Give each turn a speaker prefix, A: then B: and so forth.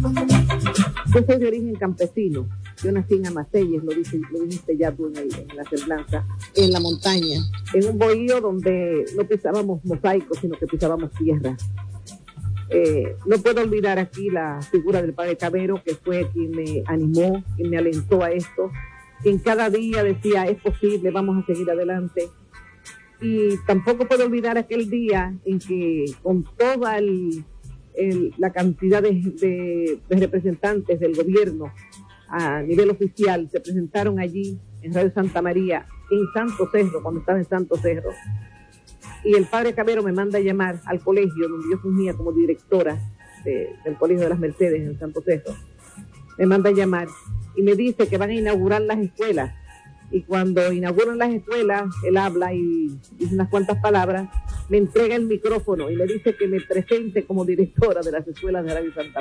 A: Yo soy de origen campesino. Yo nací en Amaseyes, lo dijiste ya tú en la semblanza, en la montaña, en un bohío donde no pisábamos mosaicos, sino que pisábamos tierra. No puedo olvidar aquí la figura del padre Cabero, que fue quien me animó, quien me alentó a esto, quien cada día decía, es posible, vamos a seguir adelante. Y tampoco puedo olvidar aquel día en que con toda la cantidad de representantes del gobierno a nivel oficial se presentaron allí en Radio Santa María, en Santo Cerro, cuando estaba en Santo Cerro. Y el padre Cabero me manda a llamar al colegio donde yo fungía como directora del Colegio de las Mercedes en Santo Cerro. Me manda a llamar y me dice que van a inaugurar las escuelas. Y cuando inauguran las escuelas, él habla y dice unas cuantas palabras, me entrega el micrófono y me dice que me presente como directora de las escuelas de Radio Santa María.